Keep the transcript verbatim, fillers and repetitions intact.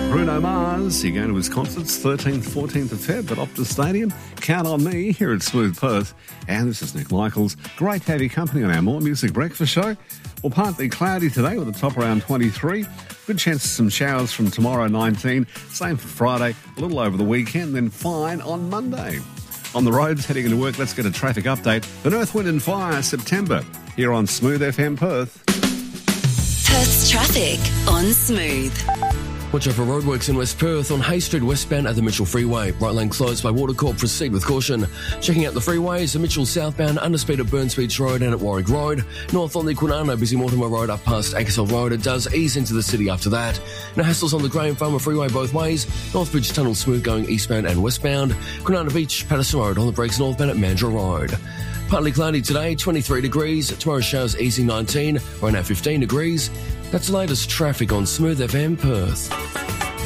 Bruno Mars, you're going to his concerts, thirteenth, fourteenth of February at Optus Stadium. Count on me here at Smooth Perth. And this is Nick Michaels. Great to have your company on our More Music Breakfast show. Well, partly cloudy today with a top around twenty-three. Good chance of some showers from tomorrow, nineteen. Same for Friday, a little over the weekend, then fine on Monday. On the roads, heading into work, let's get a traffic update. The Earth, Wind and Fire, September, here on Smooth F M Perth. Perth's traffic on Smooth. Watch out for roadworks in West Perth on Hay Street westbound at the Mitchell Freeway. Right lane closed by Watercorp. Proceed with caution. Checking out the freeways, the Mitchell southbound underspeed at Burns Beach Road and at Warwick Road. North on the Quinano, busy Mortimer Road up past Acasol Road. It does ease into the city after that. No hassles on the Graham Farmer Freeway both ways. Northbridge Tunnel smooth going eastbound and westbound. Quinano Beach, Patterson Road on the brakes northbound at Mandurah Road. Partly cloudy today, twenty-three degrees. Tomorrow's showers easing nineteen. Right now fifteen degrees. That's the latest traffic on Smooth F M Perth.